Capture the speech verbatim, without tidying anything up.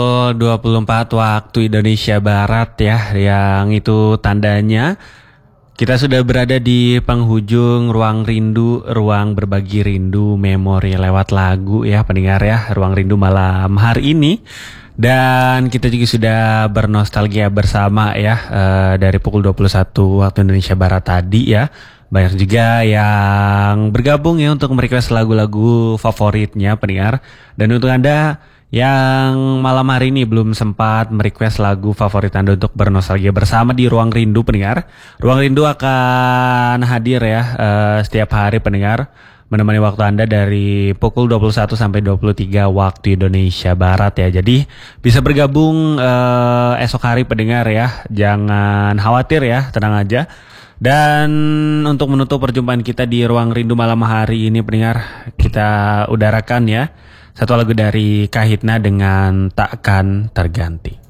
dua puluh empat waktu Indonesia Barat ya, yang itu tandanya kita sudah berada di penghujung ruang rindu, ruang berbagi rindu, memori lewat lagu ya pendengar ya, ruang rindu malam hari ini. Dan kita juga sudah bernostalgia bersama ya, uh, dari pukul dua puluh satu waktu Indonesia Barat tadi ya. Banyak juga yang bergabung ya untuk merequest lagu-lagu favoritnya pendengar. Dan untuk Anda yang malam hari ini belum sempat merequest lagu favorit Anda untuk bernostalgia bersama di Ruang Rindu pendengar, Ruang Rindu akan hadir ya uh, setiap hari pendengar, menemani waktu Anda dari pukul dua puluh satu sampai dua puluh tiga waktu Indonesia Barat ya. Jadi bisa bergabung uh, esok hari pendengar ya, jangan khawatir ya, tenang aja. Dan untuk menutup perjumpaan kita di Ruang Rindu malam hari ini pendengar, kita udarakan ya satu lagu dari Kahitna dengan Takkan Terganti.